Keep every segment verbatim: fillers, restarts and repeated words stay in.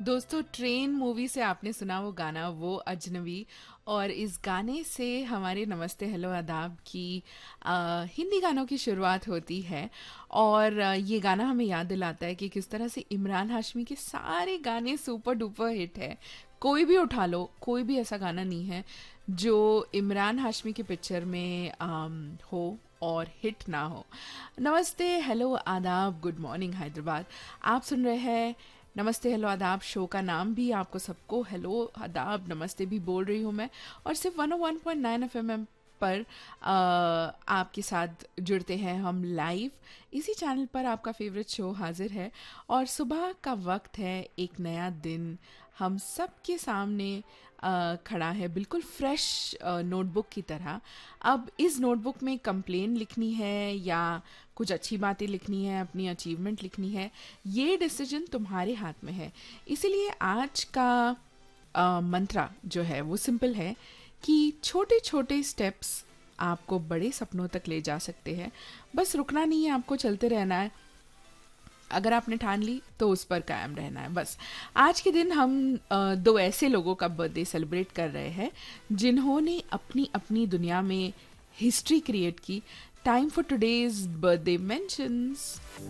दोस्तों train movie से आपने सुना वो गाना वो अजनबी। और इस गाने से हमारे नमस्ते हेलो आदाब की अ, हिंदी गानों की शुरुआत होती है। और अ, ये गाना हमें याद दिलाता है कि किस तरह से इमरान हाशमी के सारे गाने सुपर डुपर हिट है। कोई भी उठा लो, कोई भी ऐसा गाना नहीं है जो इमरान हाशमी के पिक्चर में अम, हो और हिट ना हो। नमस्ते हेलो आदाब, गुड मॉर्निंग हैदराबाद। आप सुन रहे हैं नमस्ते हेलो आदाब शो का नाम भी आपको सबको हेलो आदाब नमस्ते भी बोल रही हूँ मैं। और सिर्फ वन ओ one point nine F M पर अ, आपके साथ जुड़ते हैं हम लाइव। इसी चैनल पर आपका फेवरेट शो हाजिर है और सुबह का वक्त है, एक नया दिन हम सब के सामने अ, खड़ा है बिल्कुल फ्रेश नोटबुक की तरह। अब इस नोटबुक में कंप्लेन लिखनी है या कुछ अच्छी बातें लिखनी है, अपनी अचीवमेंट लिखनी है, ये डिसीजन तुम्हारे हाथ में है। इसीलिए आज का अ, मंत्रा जो है वो सिंपल है कि छोटे छोटे स्टेप्स आपको बड़े सपनों तक ले जा सकते हैं। बस रुकना नहीं है, आपको चलते रहना है। अगर आपने ठान ली तो उस पर कायम रहना है बस। आज के दिन हम अ, दो ऐसे लोगों का बर्थडे सेलिब्रेट कर रहे हैं जिन्होंने अपनी अपनी दुनिया में हिस्ट्री क्रिएट की। Time for today's birthday mentions.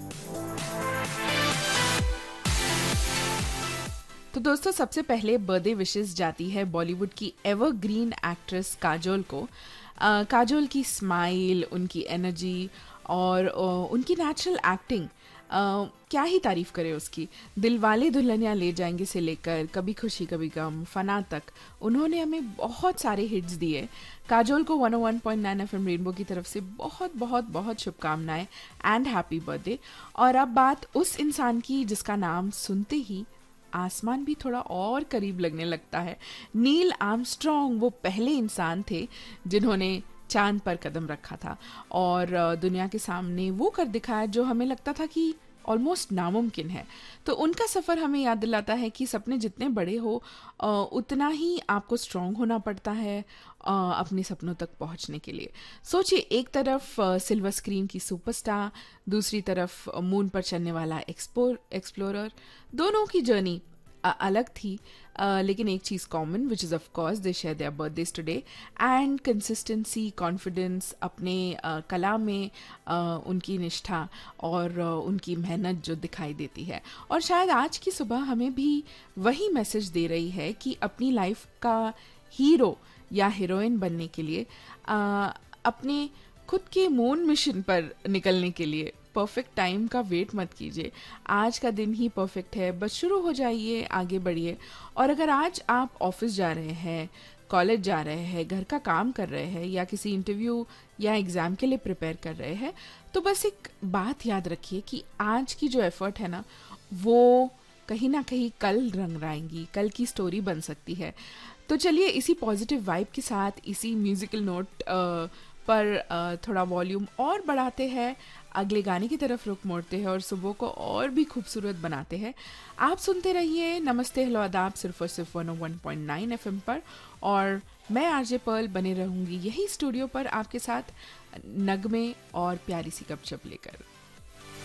तो दोस्तों सबसे पहले बर्थडे विशेस जाती है बॉलीवुड की एवरग्रीन एक्ट्रेस काजोल को। अ, काजोल की स्माइल, उनकी एनर्जी और अ, उनकी नेचुरल एक्टिंग, क्या ही तारीफ करे उसकी। दिलवाले दुल्हनिया ले जाएंगे से लेकर कभी खुशी कभी गम, फना तक उन्होंने हमें बहुत सारे हिट्स दिए। काजोल को वन ओ one point nine F M rainbow की तरफ से बहुत बहुत बहुत शुभकामनाएं एंड हैप्पी बर्थडे। और अब बात उस इंसान की जिसका नाम सुनते ही आसमान भी थोड़ा और करीब लगने लगता है। नील आर्मस्ट्रॉन्ग वो पहले इंसान थे जिन्होंने चांद पर कदम रखा था और अ, दुनिया के सामने वो कर दिखाया जो हमें लगता था कि ऑलमोस्ट नामुमकिन है। तो उनका सफ़र हमें याद दिलाता है कि सपने जितने बड़े हो अ, उतना ही आपको स्ट्रांग होना पड़ता है अ, अपने सपनों तक पहुंचने के लिए। सोचिए, एक तरफ अ, सिल्वर स्क्रीन की सुपरस्टार, दूसरी तरफ अ, मून पर चलने वाला एक्सप्लोर एक्सप्लोरर। दोनों की जर्नी अ, अलग थी, अ, लेकिन एक चीज़ common which is of course they share their birthdays today. And consistency, confidence, अपने अ, कला में अ, उनकी निष्ठा और अ, उनकी मेहनत जो दिखाई देती है। और शायद आज की सुबह हमें भी वही मैसेज दे रही है कि अपनी लाइफ का हीरो या हीरोइन बनने के लिए, अ, अपने खुद के मून मिशन पर निकलने के लिए परफेक्ट टाइम का वेट मत कीजिए। आज का दिन ही परफेक्ट है, बस शुरू हो जाइए, आगे बढ़िए। और अगर आज आप ऑफिस जा रहे हैं, कॉलेज जा रहे हैं, घर का काम कर रहे हैं या किसी इंटरव्यू या एग्ज़ाम के लिए प्रिपेयर कर रहे हैं, तो बस एक बात याद रखिए कि आज की जो एफर्ट है ना, वो कहीं ना कहीं कल रंग लाएंगी, कल की स्टोरी बन सकती है। तो चलिए इसी पॉजिटिव वाइब के साथ, इसी म्यूज़िकल नोट पर अ, थोड़ा वॉल्यूम और बढ़ाते हैं, अगले गाने की तरफ रुख मोड़ते हैं और सुबह को और भी खूबसूरत बनाते हैं। आप सुनते रहिए नमस्ते हेलो आदाब सिर्फ और सिर्फ वन ओ one point nine F M पर। और मैं आरजे पर्ल बने रहूँगी यही स्टूडियो पर आपके साथ, नगमे और प्यारी सी गपशप लेकर।